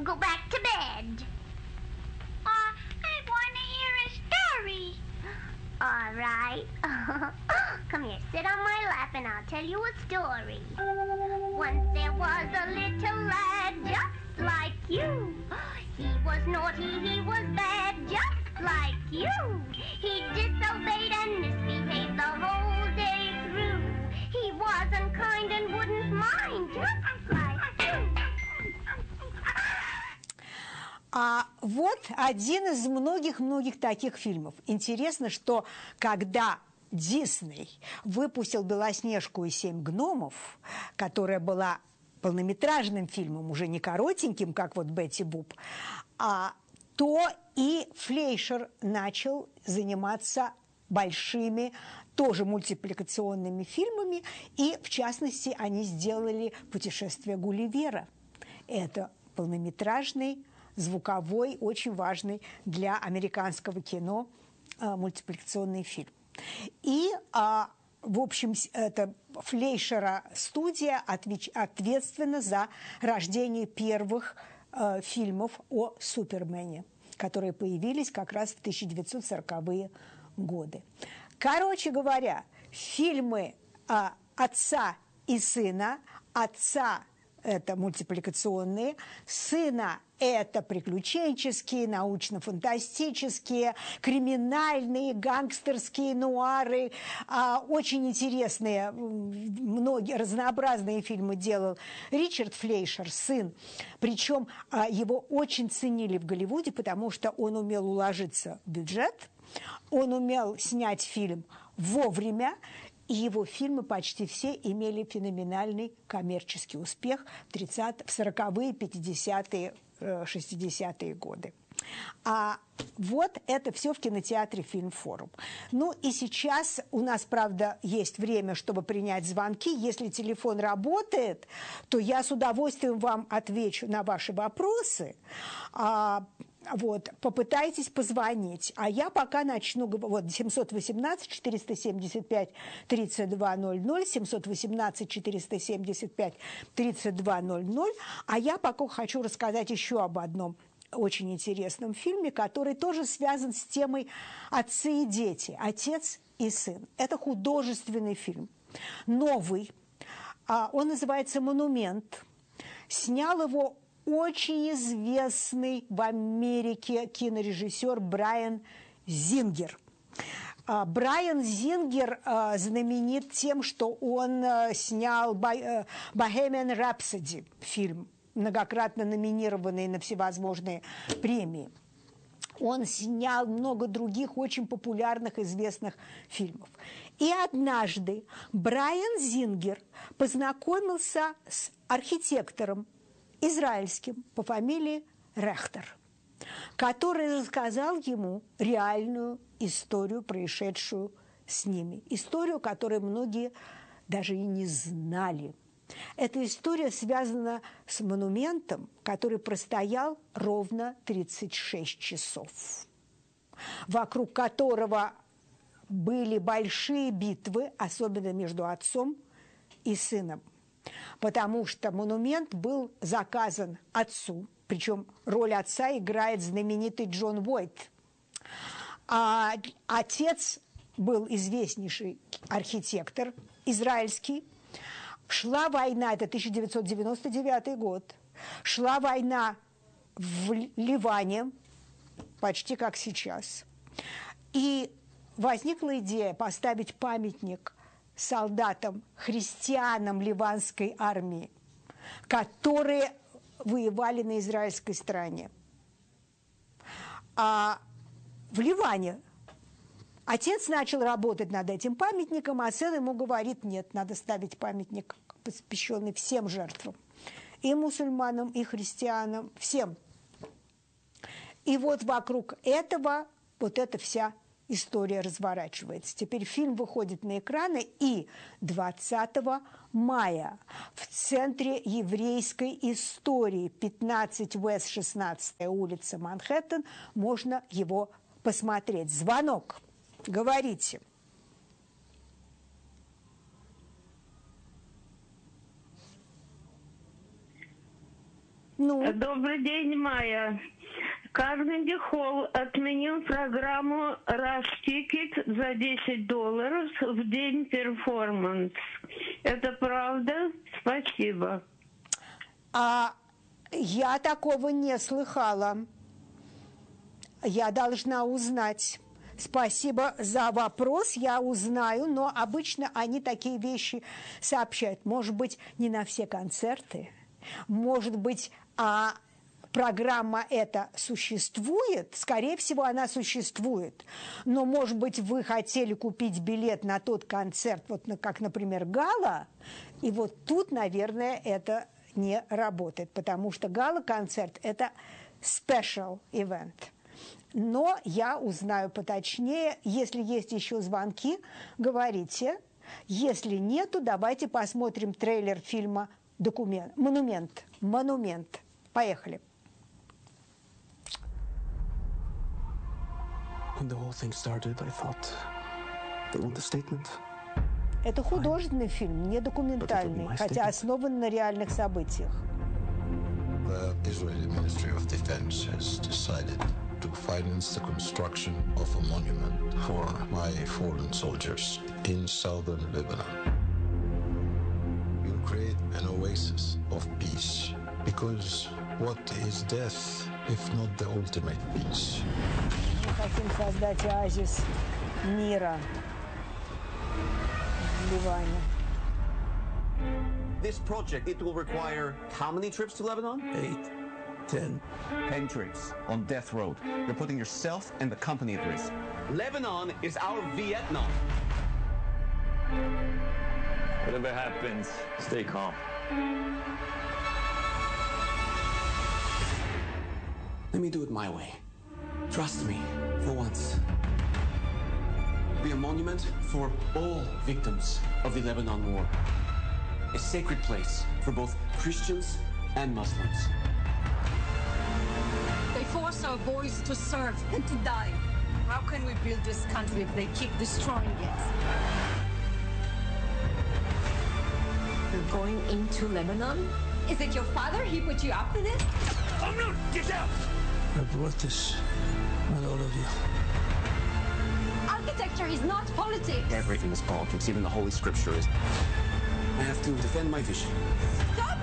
go back to bed. I want to hear a story. All right. Come here, sit on my lap and I'll tell you a story. Once there was a little lad just like you. He was naughty, he was bad, just like you. He disobeyed and misbehaved the whole day through. He was unkind and wouldn't mind, just like you. Вот один из многих-многих таких фильмов. Интересно, что когда Дисней выпустил «Белоснежку и 7 гномов», которая была полнометражным фильмом, уже не коротеньким, как вот «Бетти Буп», то и Флейшер начал заниматься большими, тоже мультипликационными фильмами, и, в частности, они сделали «Путешествие Гулливера». Это полнометражный, звуковой, очень важный для американского кино мультипликационный фильм. И, в общем, это Флейшера студия ответственна за рождение первых фильмов о Супермене, которые появились как раз в 1940-е годы. Короче говоря, фильмы отца и сына, отца – это мультипликационные, сына – это приключенческие, научно-фантастические, криминальные, гангстерские нуары, очень интересные, многие разнообразные фильмы делал Ричард Флейшер, сын. Причем его очень ценили в Голливуде, потому что он умел уложиться в бюджет, он умел снять фильм вовремя, и его фильмы почти все имели феноменальный коммерческий успех в 40-е, 50-е, 60-е годы. Вот это все в кинотеатре «Фильмфорум». Ну и сейчас у нас, правда, есть время, чтобы принять звонки. Если телефон работает, то я с удовольствием вам отвечу на ваши вопросы. Вот, попытайтесь позвонить. А я пока начну, вот, 718-475-3200, 718-475-3200. А я пока хочу рассказать еще об одном очень интересном фильме, который тоже связан с темой «Отцы и дети», «Отец и сын». Это художественный фильм, новый. Он называется «Монумент». Снял его очень известный в Америке кинорежиссер Брайан Зингер. Брайан Зингер знаменит тем, что он снял «Bohemian Rhapsody» фильм, многократно номинированный на всевозможные премии. Он снял много других очень популярных, известных фильмов. И однажды Брайан Зингер познакомился с архитектором израильским по фамилии Рехтер, который рассказал ему реальную историю, происшедшую с ними. Историю, которую многие даже и не знали. Эта история связана с монументом, который простоял ровно 36 часов, вокруг которого были большие битвы, особенно между отцом и сыном, потому что монумент был заказан отцу, причем роль отца играет знаменитый Джон Войт. А отец был известнейший архитектор израильский. Шла война, это 1999 год, шла война в Ливане, почти как сейчас. И возникла идея поставить памятник солдатам, христианам ливанской армии, которые воевали на израильской стороне. А в Ливане отец начал работать над этим памятником, а сын ему говорит: нет, надо ставить памятник, посвященный всем жертвам, и мусульманам, и христианам, всем. И вот вокруг этого вот эта вся история разворачивается. Теперь фильм выходит на экраны, и 20 мая в Центре еврейской истории 15 Уэст 16 улица Манхэттен можно его посмотреть. Звонок. Говорите. Ну, Добрый день, Майя. Карнеги Холл отменил программу Rush Ticket за $10 в день перформанс. Это правда? Спасибо. Я такого не слыхала. Я должна узнать. Спасибо за вопрос, я узнаю, но обычно они такие вещи сообщают. Может быть, не на все концерты, может быть, программа эта существует, скорее всего, она существует, но, может быть, вы хотели купить билет на тот концерт, вот как, например, Гала, и вот тут, наверное, это не работает, потому что Гала-концерт – это special event. Но я узнаю поточнее. Если есть еще звонки, говорите. Если нету, давайте посмотрим трейлер фильма «Монумент». «Монумент». Поехали. When the whole thing started, I thought they want the statement. Это художественный фильм, не документальный, хотя основан на реальных событиях. The Israeli Ministry of Defense has decided to finance the construction of a monument for my fallen soldiers in southern Lebanon. We'll create an oasis of peace, because what is death if not the ultimate peace? Мы хотим создать оазис мира в Ливане. This project, it will require how many trips to Lebanon? 8, 10. 10 trips on death road. You're putting yourself and the company at risk. Lebanon is our Vietnam. Whatever happens, stay calm. Let me do it my way. Trust me, for once. Be a monument for all victims of the Lebanon War. A sacred place for both Christians and Muslims. They force our boys to serve and to die. How can we build this country if they keep destroying it? You're going into Lebanon? Is it your father? He put you up to this? Oh no! Get out! I brought this on all of you. Architecture is not politics. Everything is politics, even the Holy Scripture is. I have to defend my vision. Stop